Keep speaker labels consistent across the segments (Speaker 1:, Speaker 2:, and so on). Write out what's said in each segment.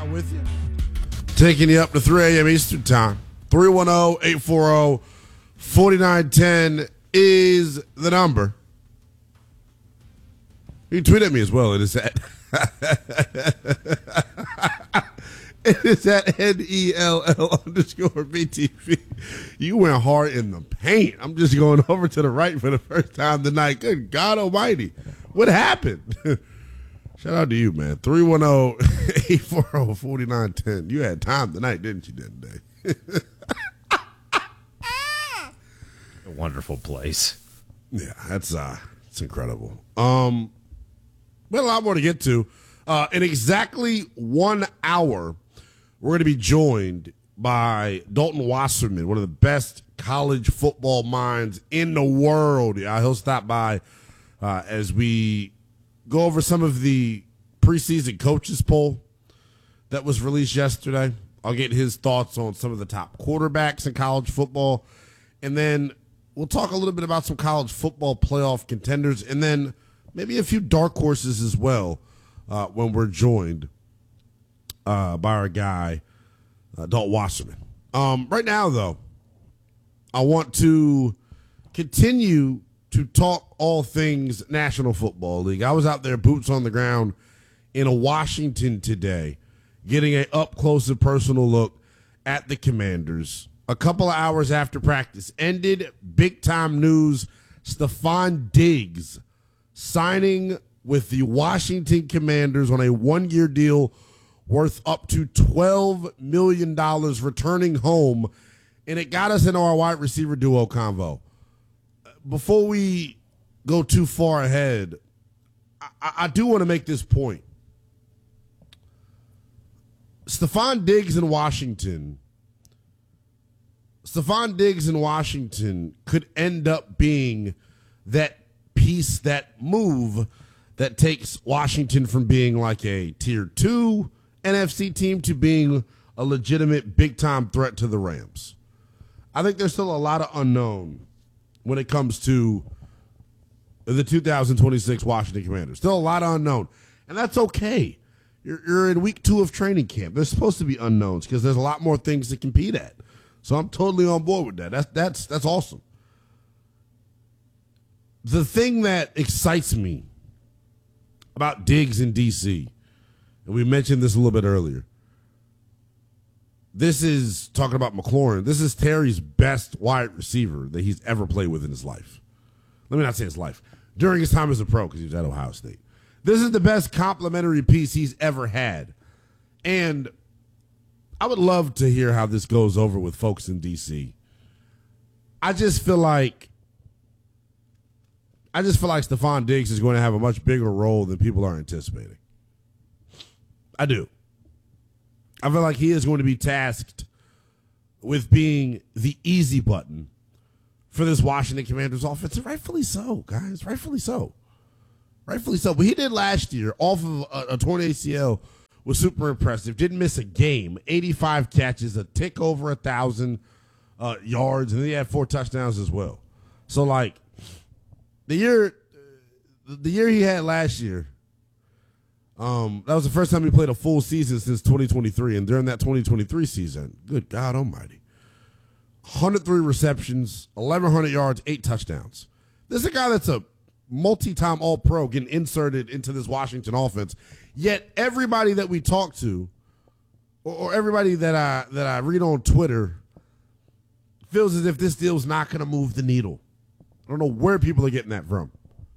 Speaker 1: with you. Taking you up to 3 a.m. Eastern Time. 310-840-4910 is the number. You can tweet at me as well. It is at NELL_BTV. You went hard in the paint. I'm just going over to the right for the first time tonight. Good God almighty. What happened? Shout out to you, man. 310-840-4910. You had time tonight, didn't you, today?
Speaker 2: A wonderful place.
Speaker 1: Yeah, it's incredible. We have a lot more to get to. In exactly 1 hour, we're going to be joined by Dalton Wasserman, one of the best college football minds in the world. He'll stop by as we go over some of the preseason coaches poll that was released yesterday. I'll get his thoughts on some of the top quarterbacks in college football. And then we'll talk a little bit about some college football playoff contenders and then maybe a few dark horses as well when we're joined by our guy, Dalton Wasserman. Right now, though, I want to continue to talk all things National Football League. I was out there, boots on the ground, in Washington today, getting an up-close and personal look at the Commanders. A couple of hours after practice ended, big-time news, Stephon Diggs signing with the Washington Commanders on a one-year deal worth up to $12 million, returning home, and it got us into our wide receiver duo convo. Before we go too far ahead, I do want to make this point. Stephon Diggs in Washington could end up being that piece, that move that takes Washington from being like a tier 2 NFC team to being a legitimate big-time threat to the Rams. I think there's still a lot of unknown when it comes to the 2026 Washington Commanders. Still a lot of unknown, and that's okay. You're in week 2 of training camp. There's supposed to be unknowns because there's a lot more things to compete at. So I'm totally on board with that. That's awesome. The thing that excites me about Diggs in D.C., and we mentioned this a little bit earlier, this is talking about McLaurin. This is Terry's best wide receiver that he's ever played with in his life. Let me not say his life. During his time as a pro, because he was at Ohio State. This is the best complementary piece he's ever had. And I would love to hear how this goes over with folks in D.C. I just feel like Stephon Diggs is going to have a much bigger role than people are anticipating. I do. I feel like he is going to be tasked with being the easy button for this Washington Commanders offense. And rightfully so, guys. Rightfully so. Rightfully so. But he did last year off of a torn ACL was super impressive. Didn't miss a game. 85 catches, a tick over 1,000 yards, and then he had 4 touchdowns as well. So, like, the year he had last year, that was the first time he played a full season since 2023. And during that 2023 season, good God almighty, 103 receptions, 1,100 yards, 8 touchdowns. This is a guy that's a multi-time All-Pro getting inserted into this Washington offense. Yet everybody that we talk to, or everybody that I read on Twitter, feels as if this deal's not going to move the needle. I don't know where people are getting that from.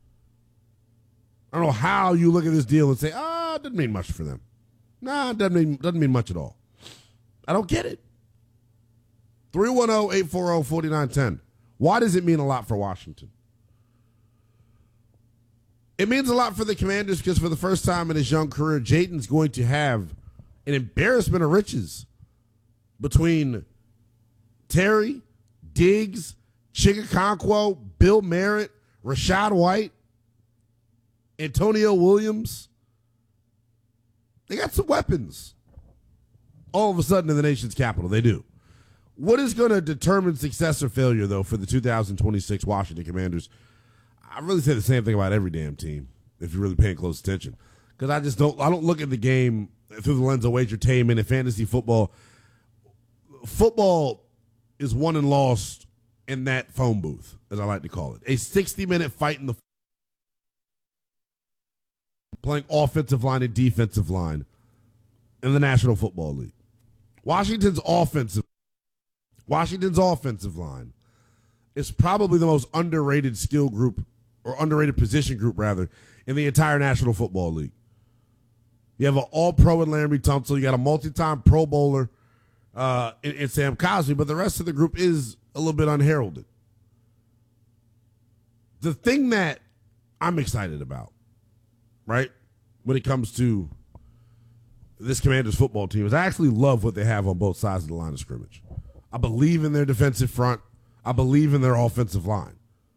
Speaker 1: I don't know how you look at this deal and say, it doesn't mean much for them. Nah, it doesn't mean much at all. I don't get it. 310-840-4910. Why does it mean a lot for Washington? It means a lot for the Commanders because for the first time in his young career, Jayden's going to have an embarrassment of riches between Terry, Diggs, Chigakonkwo, Bill Merritt, Rachaad White, Antonio Williams. They got some weapons. All of a sudden in the nation's capital, they do. What is going to determine success or failure, though, for the 2026 Washington Commanders? I really say the same thing about every damn team, if you're really paying close attention. Because I don't look at the game through the lens of wagertainment and fantasy football. Football is won and lost in that phone booth, as I like to call it. A 60-minute fight in the playing offensive line and defensive line in the National Football League. Washington's offensive line is probably the most underrated skill group, or underrated position group, rather, in the entire National Football League. You have an all-pro in Laremy Tunsil. You got a multi-time Pro Bowler in Sam Cosmi, but the rest of the group is a little bit unheralded. The thing that I'm excited about, right, when it comes to this Commanders football team is I actually love what they have on both sides of the line of scrimmage. I believe in their defensive front. I believe in their offensive line.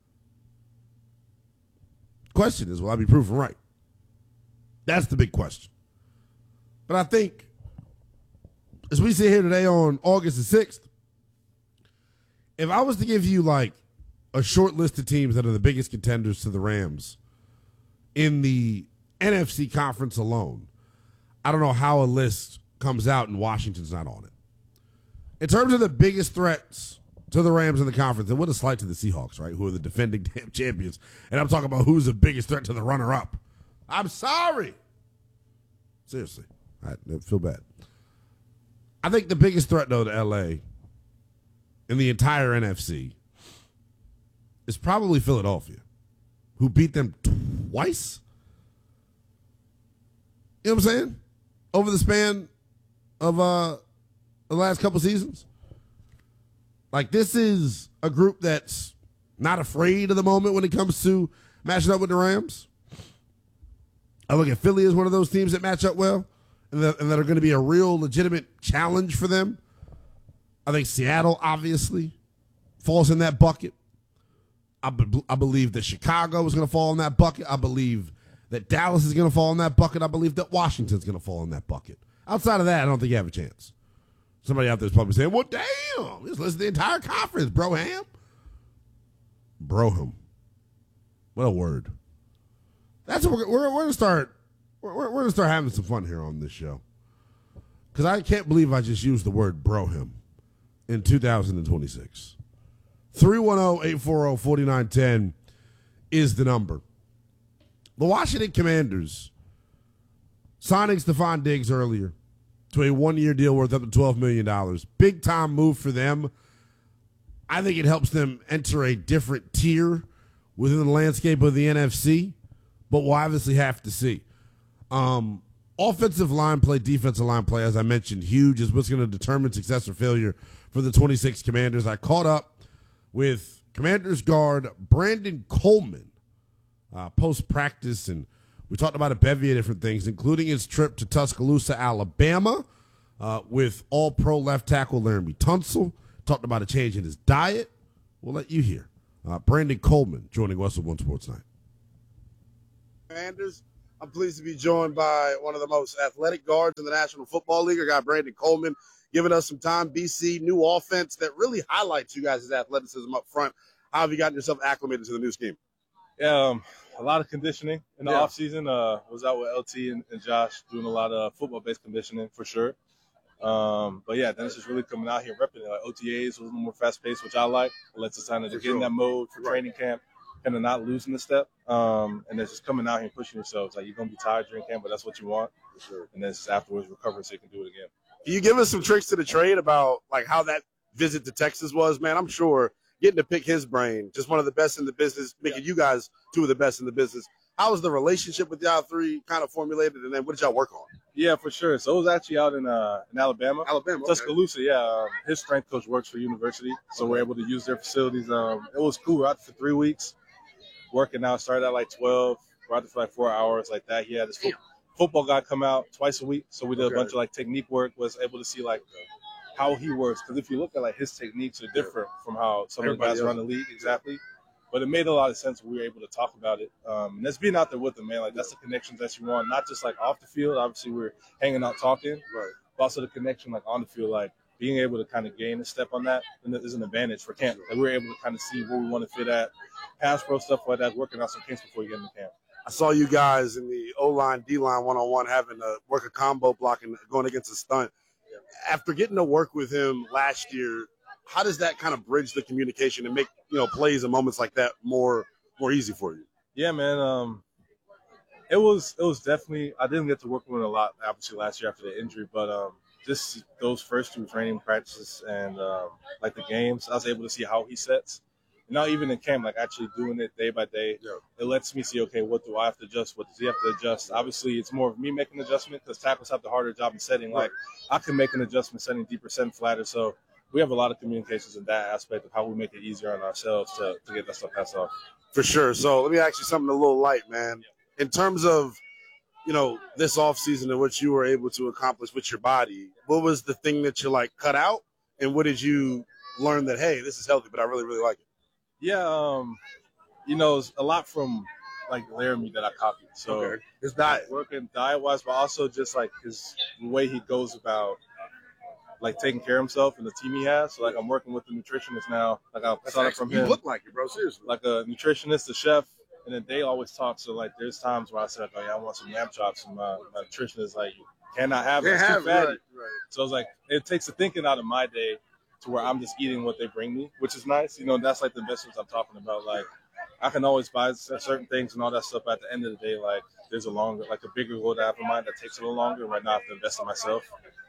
Speaker 1: Question is, will I be proven right? That's the big question. But I think as we sit here today on August the 6th, if I was to give you like a short list of teams that are the biggest contenders to the Rams in the NFC conference alone, I don't know how a list comes out and Washington's not on it. In terms of the biggest threats to the Rams in the conference, and what a slight to the Seahawks, right, who are the defending damn champions, and I'm talking about who's the biggest threat to the runner-up. I'm sorry. Seriously. I feel bad. I think the biggest threat, though, to L.A. in the entire NFC is probably Philadelphia, who beat them twice. You know what I'm saying? Over the span of the last couple seasons. Like, this is a group that's not afraid of the moment when it comes to matching up with the Rams. I look at Philly as one of those teams that match up well and that are going to be a real legitimate challenge for them. I think Seattle, obviously, falls in that bucket. I believe that Chicago is going to fall in that bucket. I believe that Dallas is going to fall in that bucket. I believe that Washington's going to fall in that bucket. Outside of that, I don't think you have a chance. Somebody out there is probably saying, well, damn, just listen to the entire conference, Broham. Broham. What a word. That's what we're going to start. We're going to start having some fun here on this show. Because I can't believe I just used the word Broham in 2026. 310-840-4910 is the number. The Washington Commanders signing Stephon Diggs earlier to a one-year deal worth up to $12 million. Big-time move for them. I think it helps them enter a different tier within the landscape of the NFC, but we'll obviously have to see. Offensive line play, defensive line play, as I mentioned, huge is what's going to determine success or failure for the 26 Commanders. I caught up with Commanders guard Brandon Coleman post-practice, and we talked about a bevy of different things, including his trip to Tuscaloosa, Alabama, with all-pro left tackle Laremy Tunsil. Talked about a change in his diet. We'll let you hear. Brandon Coleman joining us on One Sports Night.
Speaker 3: Commanders, I'm pleased to be joined by one of the most athletic guards in the National Football League. I got Brandon Coleman giving us some time. BC, new offense that really highlights you guys' athleticism up front. How have you gotten yourself acclimated to the new scheme?
Speaker 4: Yeah, a lot of conditioning in the offseason. Was out with LT and Josh doing a lot of football-based conditioning for sure. But yeah, then it's just really coming out here repping it. Like OTAs was a little more fast-paced, which I like. It lets us kind of get in that mode for training camp, kind of not losing the step. And then just coming out here and pushing yourselves. Like, you're going to be tired during camp, but that's what you want. And then just afterwards recovering so you can do it again.
Speaker 3: Can you give us some tricks to the trade about like how that visit to Texas was? Man, I'm sure getting to pick his brain, just one of the best in the business, making you guys two of the best in the business. How was the relationship with y'all three kind of formulated, and then what did y'all work on?
Speaker 4: Yeah, for sure. So it was actually out in Alabama. Tuscaloosa, okay. Yeah. His strength coach works for university, so we're able to use their facilities. It was cool. We're out for 3 weeks, working out. Started at like 12, we're out there for like 4 hours like that. He had his football guy come out twice a week, so we did a bunch of like technique work, was able to see like how he works. Because if you look at like his techniques are different from how some of the guys around the league, exactly. But it made a lot of sense when we were able to talk about it. And that's being out there with them, man. Like, that's the connections that you want, not just like off the field. Obviously, we're hanging out talking, but also the connection like on the field, like being able to kind of gain a step on that, and that is an advantage for camp. Like, we're able to kind of see where we want to fit at, pass pro stuff like that, working out some kinks before you get into camp.
Speaker 3: I saw you guys in the O-line, D-line one-on-one having to work a combo block and going against a stunt. After getting to work with him last year, how does that kind of bridge the communication and make, plays and moments like that more easy for you?
Speaker 4: Yeah, man. It was definitely, I didn't get to work with him a lot, obviously, last year after the injury, but just those first 2 training practices and like the games, I was able to see how he sets. Now, even in camp, like actually doing it day by day, it lets me see, okay, what do I have to adjust? What does he have to adjust? Obviously, it's more of me making an adjustment because tackles have the harder job in setting. Like, I can make an adjustment setting deeper, setting flatter. So we have a lot of communications in that aspect of how we make it easier on ourselves to get that stuff passed off.
Speaker 3: For sure. So let me ask you something a little light, man. In terms of, this offseason and what you were able to accomplish with your body, what was the thing that you, cut out? And what did you learn that, hey, this is healthy, but I really, really like it?
Speaker 4: Yeah, it's a lot from like Laramie that I copied. So
Speaker 3: his diet,
Speaker 4: working diet-wise, but also just like the way he goes about like taking care of himself and the team he has. So like I'm working with the nutritionist now. Like I saw it from him.
Speaker 3: You look like it, bro. Seriously.
Speaker 4: Like a nutritionist, a chef, and then they always talk. So like there's times where I said, "Oh yeah, I want some lamb chops," and my nutritionist is like, "You cannot have it. It's too fatty." Right. So it's like it takes the thinking out of my day to where I'm just eating what they bring me, which is nice. That's like the investments I'm talking about. Like I can always buy certain things and all that stuff. But at the end of the day, like there's a bigger goal that I have in mind that takes a little longer. Right now, I have to invest in myself.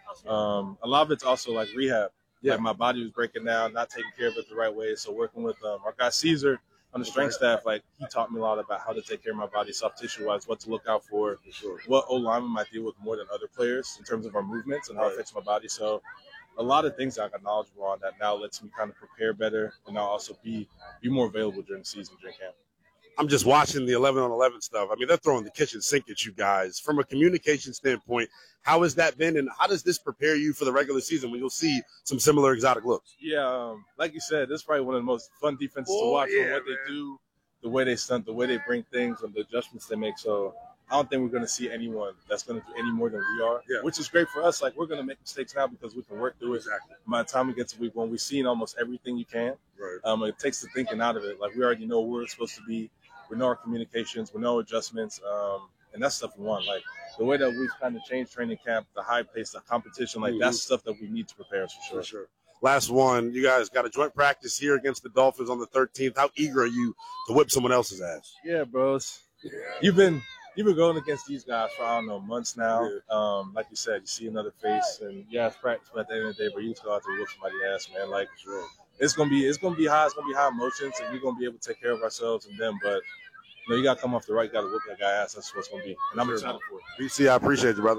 Speaker 4: A lot of it's also like rehab. Yeah, like my body was breaking down, not taking care of it the right way. So working with our guy Caesar on the strength staff, like he taught me a lot about how to take care of my body, soft tissue wise, what to look out for, what O lineman might deal with more than other players in terms of our movements and how it affects my body. So a lot of things I got knowledgeable on that now lets me kind of prepare better and now also be more available during the season, during camp.
Speaker 3: I'm just watching the 11-on-11 stuff. I mean, they're throwing the kitchen sink at you guys. From a communication standpoint, how has that been, and how does this prepare you for the regular season when you'll see some similar exotic looks?
Speaker 4: Yeah, like you said, this is probably one of the most fun defenses to watch from what they do, the way they stunt, the way they bring things, and the adjustments they make. So I don't think we're going to see anyone that's going to do any more than we are, which is great for us. Like, we're going to make mistakes now because we can work through it. Exactly. By the time we get to week 1, we've seen almost everything you can. Right. It takes the thinking out of it. Like, we already know where we're supposed to be. We know our communications. We know adjustments. And that's stuff we want. Like, the way that we've kind of changed training camp, the high pace, the competition, like, that's stuff that we need to prepare us for sure.
Speaker 3: Last one, you guys got a joint practice here against the Dolphins on the 13th. How eager are you to whip someone else's ass?
Speaker 4: Yeah, bros. You've been going against these guys for, I don't know, months now. Like you said, you see another face, and it's practice, but at the end of the day, but you just go out there and whip somebody's ass, man. Like, it's gonna be high. It's gonna be high emotions, and we're gonna be able to take care of ourselves and them. But you gotta come off the right. You gotta whip that guy ass. That's what it's gonna be, and I'm excited for it.
Speaker 3: BC, I appreciate you, brother.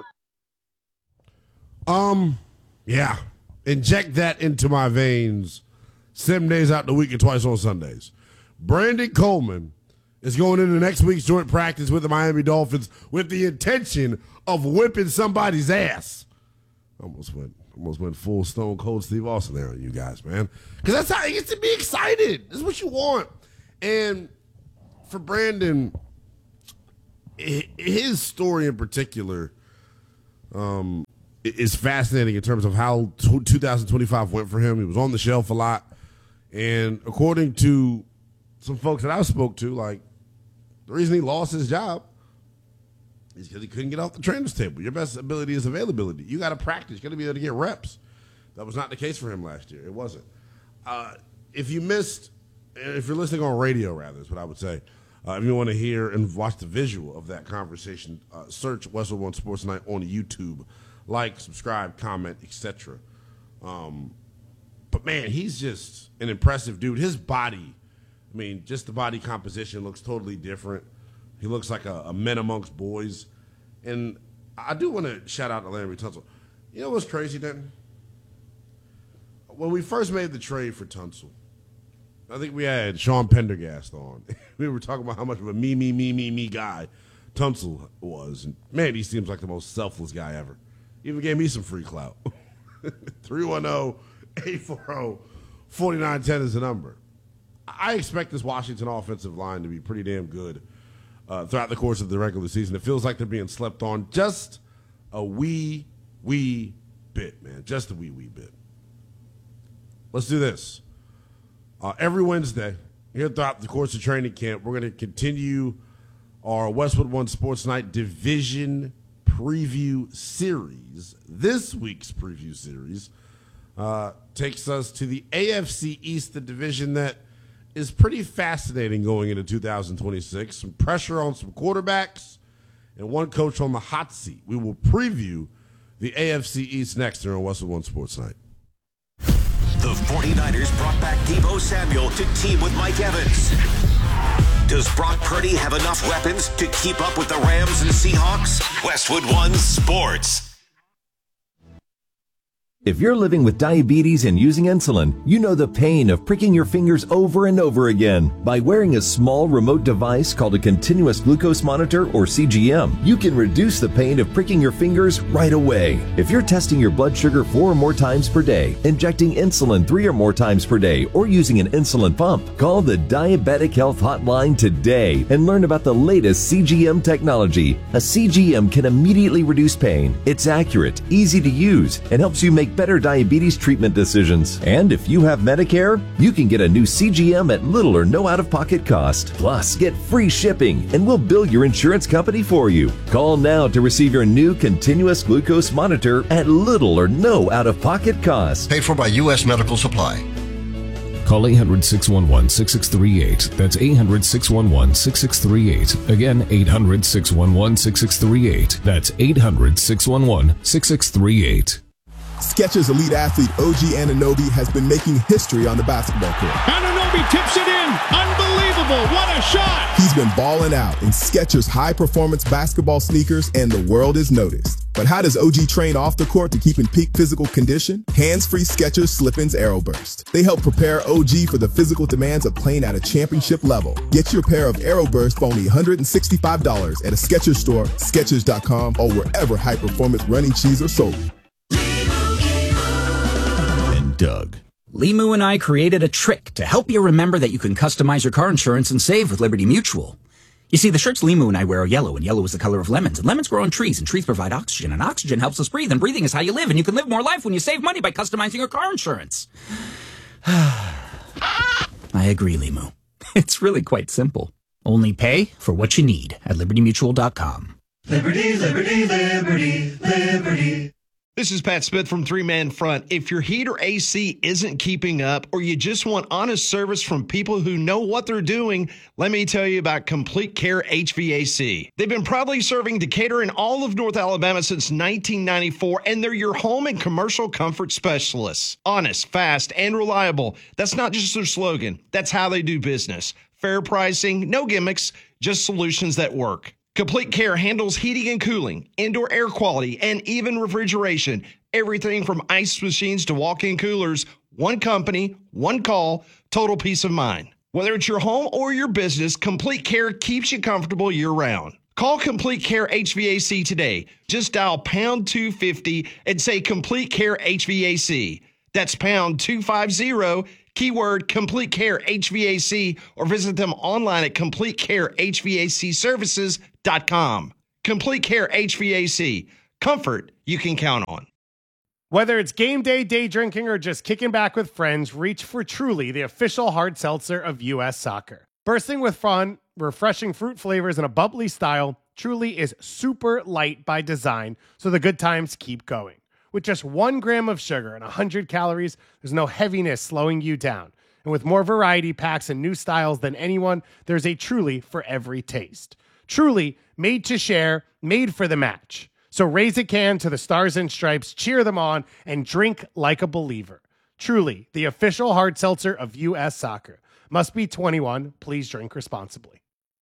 Speaker 1: Yeah. Inject that into my veins 7 days out the week and twice on Sundays. Brandon Coleman is going into next week's joint practice with the Miami Dolphins with the intention of whipping somebody's ass. Almost went full Stone Cold Steve Austin there on you guys, man. Because that's how he gets to be excited. This is what you want. And for Brandon, his story in particular is fascinating in terms of how 2025 went for him. He was on the shelf a lot. And according to some folks that I spoke to, like, the reason he lost his job is because he couldn't get off the trainer's table. Your best ability is availability. You got to practice. You got to be able to get reps. That was not the case for him last year. It wasn't. If you're listening on radio, rather, is what I would say. If you want to hear and watch the visual of that conversation, search Westwood One Sports Night on YouTube. Like, subscribe, comment, etc. But, man, he's just an impressive dude. His body, I mean, just the body composition looks totally different. He looks like a man amongst boys. And I do want to shout out to Laremy Tunsil. You know what's crazy, Denton? When we first made the trade for Tunsil, I think we had Sean Pendergast on. We were talking about how much of a me guy Tunsil was. And, man, he seems like the most selfless guy ever. Even gave me some free clout. 310-840-4910 is the number. I expect this Washington offensive line to be pretty damn good throughout the course of the regular season. It feels like they're being slept on just a wee bit, man. Just a wee bit. Let's do this. Every Wednesday, here throughout the course of training camp, we're going to continue our Westwood One Sports Night Division Preview Series. This week's preview series takes us to the AFC East, the division that is pretty fascinating going into 2026. Some pressure on some quarterbacks and one coach on the hot seat. We will preview the AFC East next here on Westwood One Sports Night.
Speaker 5: The 49ers brought back Deebo Samuel to team with Mike Evans. Does Brock Purdy have enough weapons to keep up with the Rams and Seahawks? Westwood One Sports.
Speaker 6: If you're living with diabetes and using insulin, you know the pain of pricking your fingers over and over again. By wearing a small remote device called a continuous glucose monitor, or CGM, you can reduce the pain of pricking your fingers right away. If you're testing your blood sugar 4 or more times per day, injecting insulin 3 or more times per day, or using an insulin pump, call the Diabetic Health Hotline today and learn about the latest CGM technology. A CGM can immediately reduce pain. It's accurate, easy to use, and helps you make better diabetes treatment decisions. And if you have Medicare, you can get a new CGM at little or no out-of-pocket cost. Plus, get free shipping, and we'll bill your insurance company for you. Call now to receive your new continuous glucose monitor at little or no out-of-pocket cost.
Speaker 7: Paid for by U.S. Medical Supply.
Speaker 8: Call 800-611-6638. That's 800-611-6638. Again, 800-611-6638. That's 800-611-6638.
Speaker 9: Skechers elite athlete OG Anunoby has been making history on the basketball court.
Speaker 10: Anunoby tips it in. Unbelievable. What a shot.
Speaker 9: He's been balling out in Skechers high-performance basketball sneakers, and the world is noticed. But how does OG train off the court to keep in peak physical condition? Hands-free Skechers Slip-ins Aeroburst. They help prepare OG for the physical demands of playing at a championship level. Get your pair of Aeroburst for only $165 at a Skechers store, Skechers.com, or wherever high-performance running shoes are sold.
Speaker 6: Doug.
Speaker 11: Limu and I created a trick to help you remember that you can customize your car insurance and save with Liberty Mutual. You see, the shirts Limu and I wear are yellow, and yellow is the color of lemons, and lemons grow on trees, and trees provide oxygen, and oxygen helps us breathe, and breathing is how you live, and you can live more life when you save money by customizing your car insurance. I agree, Limu. It's really quite simple. Only pay for what you need at libertymutual.com.
Speaker 12: Liberty, liberty, liberty, liberty.
Speaker 13: This is Pat Smith from Three Man Front. If your heat or AC isn't keeping up, or you just want honest service from people who know what they're doing, let me tell you about Complete Care HVAC. They've been proudly serving Decatur and all of North Alabama since 1994, and they're your home and commercial comfort specialists. Honest, fast, and reliable. That's not just their slogan. That's how they do business. Fair pricing, no gimmicks, just solutions that work. Complete Care handles heating and cooling, indoor air quality, and even refrigeration. Everything from ice machines to walk-in coolers. One company, one call, total peace of mind. Whether it's your home or your business, Complete Care keeps you comfortable year-round. Call Complete Care HVAC today. Just dial pound 250 and say Complete Care HVAC. That's pound 250, keyword Complete Care HVAC, or visit them online at CompleteCareHVACservices.com. Complete Care HVAC. Comfort you can count on.
Speaker 14: Whether it's game day, day drinking, or just kicking back with friends, reach for Truly, the official hard seltzer of U.S. Soccer. Bursting with fun, refreshing fruit flavors, and a bubbly style, Truly is super light by design, so the good times keep going. With just 1 gram of sugar and 100 calories, there's no heaviness slowing you down. And with more variety packs and new styles than anyone, there's a Truly for every taste. Truly, made to share, made for the match. So raise a can to the Stars and Stripes, cheer them on, and drink like a believer. Truly, the official hard seltzer of U.S. Soccer. Must be 21. Please drink responsibly.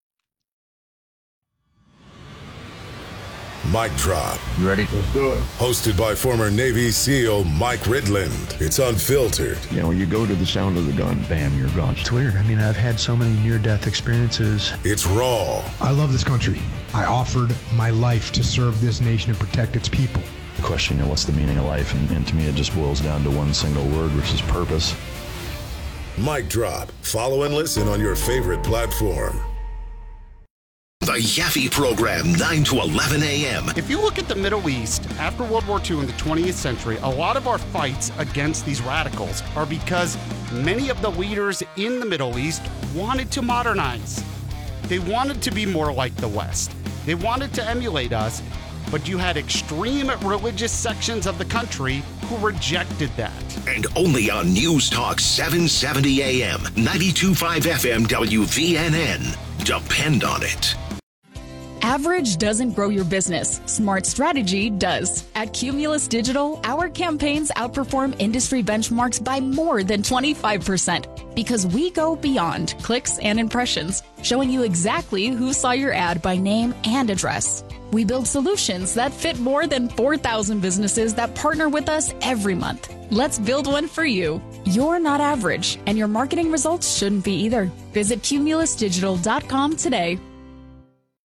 Speaker 15: Mic Drop.
Speaker 16: You ready? Let's do it.
Speaker 15: Hosted by former Navy SEAL Mike Ridland. It's unfiltered.
Speaker 16: You know, when you go to the sound of the gun, bam, you're gone. It's weird. I mean, I've had so many near-death experiences.
Speaker 15: It's raw.
Speaker 17: I love this country. I offered my life to serve this nation and protect its people.
Speaker 16: The question, you know, what's the meaning of life? And to me, it just boils down to one single word, which is purpose.
Speaker 15: Mic Drop. Follow and listen on your favorite platform.
Speaker 5: The Yaffe Program, 9 to 11 a.m.
Speaker 18: If you look at the Middle East, after World War II in the 20th century, a lot of our fights against these radicals are because many of the leaders in the Middle East wanted to modernize. They wanted to be more like the West. They wanted to emulate us, but you had extreme religious sections of the country who rejected that.
Speaker 5: And only on News Talk 770 AM, 92.5 FM WVNN. Depend on it.
Speaker 8: Average doesn't grow your business. Smart strategy does. At Cumulus Digital, our campaigns outperform industry benchmarks by more than 25% because we go beyond clicks and impressions, showing you exactly who saw your ad by name and address. We build solutions that fit more than 4,000 businesses that partner with us every month. Let's build one for you. You're not average, and your marketing results shouldn't be either. Visit cumulusdigital.com today.